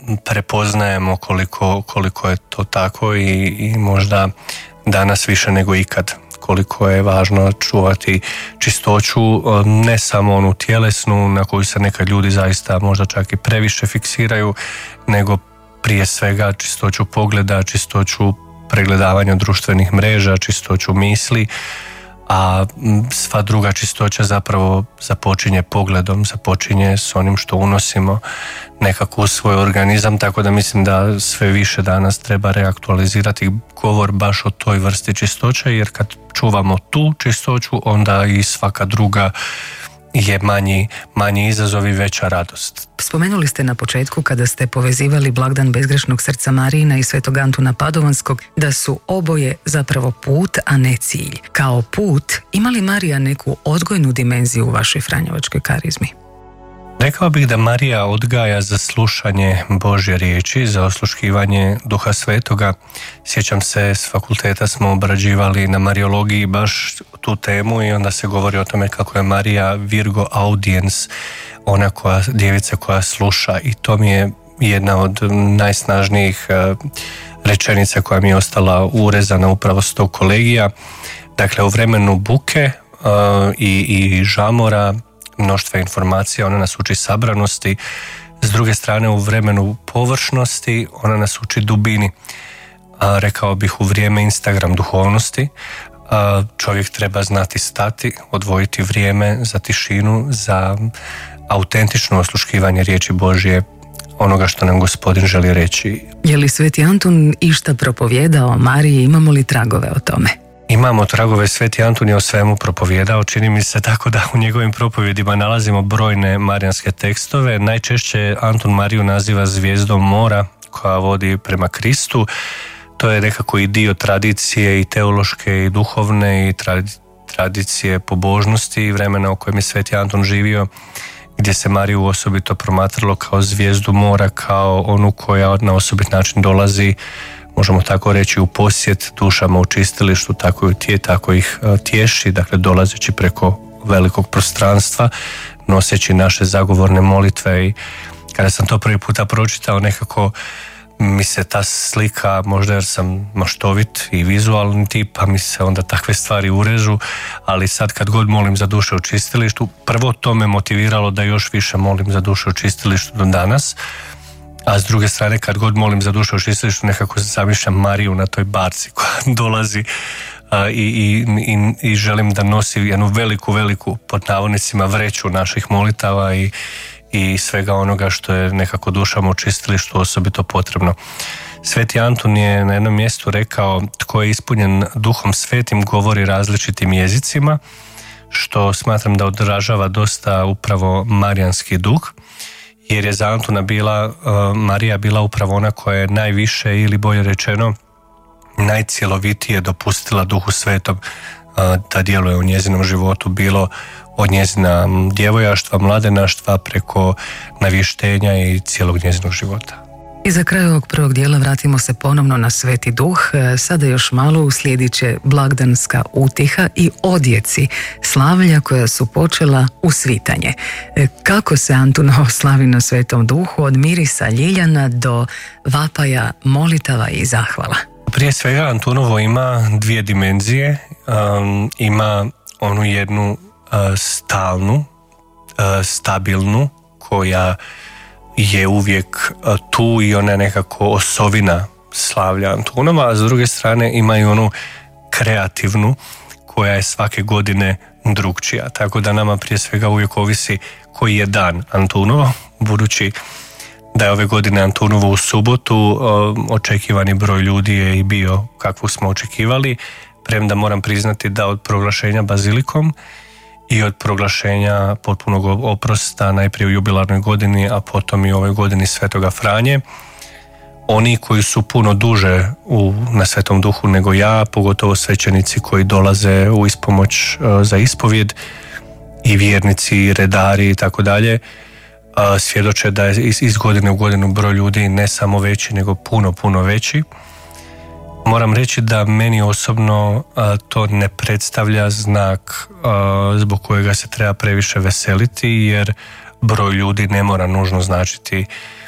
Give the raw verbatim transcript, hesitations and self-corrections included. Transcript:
prepoznajemo koliko, koliko je to tako i, i možda danas više nego ikad koliko je važno čuvati čistoću, ne samo onu tjelesnu na koju se nekad ljudi zaista možda čak i previše fiksiraju, nego prije svega čistoću pogleda, čistoću pregledavanja društvenih mreža, čistoću misli, a sva druga čistoća zapravo započinje pogledom, započinje s onim što unosimo nekako u svoj organizam, tako da mislim da sve više danas treba reaktualizirati govor baš o toj vrsti čistoće, jer kad čuvamo tu čistoću, onda i svaka druga je manji, manji izazov i veća radost. Spomenuli ste na početku, kada ste povezivali blagdan Bezgrešnog srca Marijina i Svetog Antuna Padovanskog, da su oboje zapravo put, a ne cilj. Kao put, ima li Marija neku odgojnu dimenziju u vašoj franjevačkoj karizmi? Rekao bih da Marija odgaja za slušanje Božje riječi, za osluškivanje Duha Svetoga. Sjećam se, s fakulteta smo obrađivali na Mariologiji baš tu temu i onda se govori o tome kako je Marija Virgo audiens, ona koja, djevica koja sluša, i to mi je jedna od najsnažnijih rečenica koja mi je ostala urezana upravo s tog kolegija. Dakle, u vremenu buke i, i žamora, mnoštva informacija, ona nas uči sabranosti. S druge strane, u vremenu površnosti ona nas uči dubini. A, rekao bih, u vrijeme Instagram duhovnosti a, čovjek treba znati stati, odvojiti vrijeme za tišinu, za autentično osluškivanje riječi Božje, onoga što nam Gospodin želi reći. Je li Sveti Antun išta propovijedao Mariji, imamo li tragove o tome? Imamo tragove, Sveti Antun je o svemu propovijedao, čini mi se, tako da u njegovim propovjedima nalazimo brojne marijanske tekstove. Najčešće Antun Mariju naziva zvijezdom mora koja vodi prema Kristu. To je nekako i dio tradicije i teološke i duhovne i tradicije pobožnosti i vremena u kojem je Sveti Antun živio, gdje se Mariju osobito promatralo kao zvijezdu mora, kao onu koja na osobit način dolazi, možemo tako reći, u posjet dušama u čistilištu, tako, tije, tako ih tješi, dakle dolazeći preko velikog prostranstva, noseći naše zagovorne molitve. I kada sam to prvi puta pročitao, nekako mi se ta slika, možda jer sam maštovit i vizualni tip, pa mi se onda takve stvari urežu, ali sad kad god molim za duše u čistilištu, prvo to me motiviralo da još više molim za duše u čistilištu do danas, a s druge strane kad god molim za duše u čistilištu, nekako zamišljam Mariju na toj barci koja dolazi a, i, i, i, i želim da nosi jednu veliku, veliku, pod navodnicima, vreću naših molitava i i svega onoga što je nekako dušama u čistilištu osobito potrebno. Sveti Antun je na jednom mjestu rekao: tko je ispunjen Duhom Svetim govori različitim jezicima, što smatram da odražava dosta upravo marijanski duh, jer je za Antuna bila, uh, Marija bila upravo ona koja je najviše, ili bolje rečeno najcjelovitije dopustila Duhu Svetom uh, da djeluje u njezinom životu, bilo od njezina djevojaštva, mladenaštva, preko navještenja i cijelog njezinog života. I za kraj ovog prvog dijela vratimo se ponovno na Sveti Duh. Sada još malo uslijedit će blagdanska utiha i odjeci slavlja koja su počela u svitanje. Kako se Antunovo slavi na Svetom Duhu, od mirisa ljiljana do vapaja molitava i zahvala? Prije svega Antunovo ima dvije dimenzije. Um, ima onu jednu stalnu, stabilnu, koja je uvijek tu i ona je nekako osovina slavlja Antunova, a s druge strane ima i onu kreativnu koja je svake godine drukčija. Tako da nama prije svega uvijek ovisi koji je dan Antunovo, budući da je ove godine Antunovo u subotu, očekivani broj ljudi je i bio kakvu smo očekivali, premda moram priznati da od proglašenja bazilikom i od proglašenja potpunog oprosta, najprije u jubilarnoj godini, a potom i u ovoj godini Svetoga Franje, oni koji su puno duže u, na Svetom Duhu nego ja, pogotovo svećenici koji dolaze u ispomoć uh, za ispovjed, i vjernici, i redari i tako dalje, svjedoče da je iz, iz godine u godinu broj ljudi ne samo veći, nego puno, puno veći. Moram reći da meni osobno a, to ne predstavlja znak a, zbog kojega se treba previše veseliti, jer broj ljudi ne mora nužno značiti